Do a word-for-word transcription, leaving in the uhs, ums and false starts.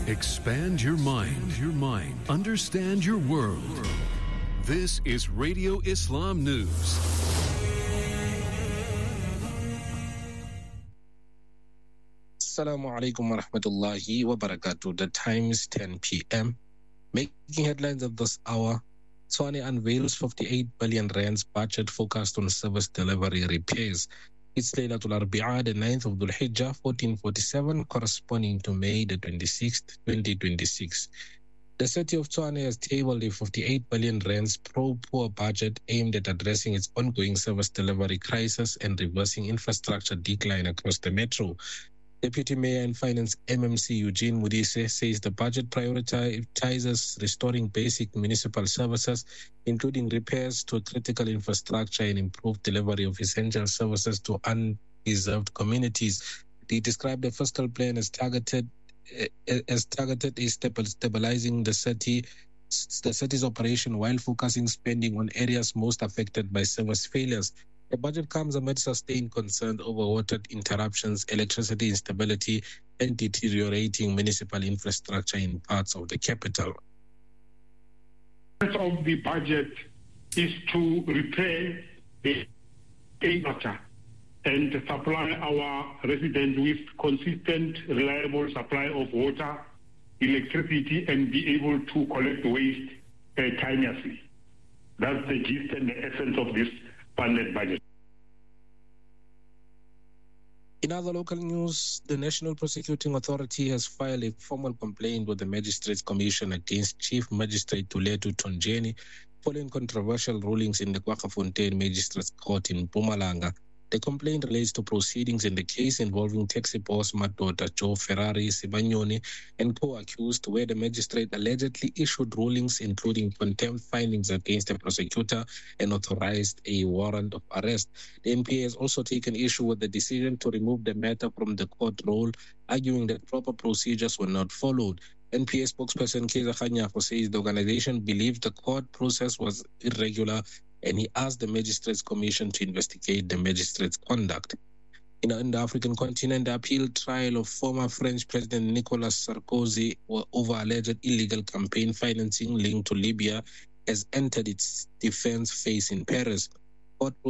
Expand your mind, your mind. Understand your world. This is Radio Islam News. Assalamu alaikum wa rahmatullahi wa barakatuh. The time is ten p.m. Making headlines of this hour, Tshwane unveils fifty-eight billion rands budget focused on service delivery repairs. It's Laylatul Arbi'a, the ninth of Dhul Hijjah, fourteen forty-seven, corresponding to May the twenty-sixth, twenty twenty-six. The city of Tshwane has tabled a fifty-eight billion rands pro-poor budget aimed at addressing its ongoing service delivery crisis and reversing infrastructure decline across the metro. Deputy Mayor and Finance M M C Eugene Modise says the budget prioritizes restoring basic municipal services, including repairs to critical infrastructure and improved delivery of essential services to undeserved communities. He described the fiscal plan as targeted as targeted is stabilizing the city, the city's operation while focusing spending on areas most affected by service failures. The budget comes amid sustained concern over water interruptions, electricity instability, and deteriorating municipal infrastructure in parts of the capital. The purpose of the budget is to repair the water and supply our residents with consistent, reliable supply of water, electricity, and be able to collect waste uh, timelessly. That's the gist and the essence of this funded budget. In other local news, the National Prosecuting Authority has filed a formal complaint with the Magistrates Commission against Chief Magistrate Tuletu Tonjeni following controversial rulings in the Kwaggafontein Magistrates Court in Mpumalanga. The complaint relates to proceedings in the case involving taxi boss Madoda Joe Ferrari Sibanyoni and co-accused, where the magistrate allegedly issued rulings including contempt findings against the prosecutor and authorized a warrant of arrest. The N P A has also taken issue with the decision to remove the matter from the court roll, arguing that proper procedures were not followed. N P A spokesperson Keza Khanyago says the organization believes the court process was irregular, and he asked the Magistrates Commission to investigate the magistrate's conduct. In, in the African continent, the appeal trial of former French President Nicolas Sarkozy over alleged illegal campaign financing linked to Libya has entered its defense phase in Paris. Court